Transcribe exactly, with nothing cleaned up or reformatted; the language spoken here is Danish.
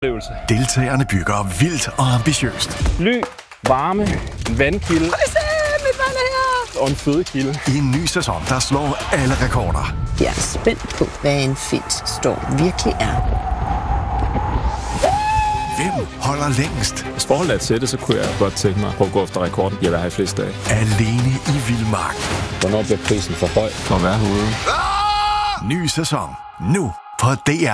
Deltagerne bygger vildt og ambitiøst. Ly, varme, en vandkilde. Mit vand er her! Og en fødekilde. I en ny sæson, der slår alle rekorder. Jeg er spændt på, hvad en Finsk-storm virkelig er. Hvem holder længst? Hvis forholdet er til det, så kunne jeg godt tænke mig at gå efter rekorden. Jeg vil have flest dage. Alene i vildmark. Hvornår bliver prisen for høj for at være herude? Ny sæson. Nu på D R.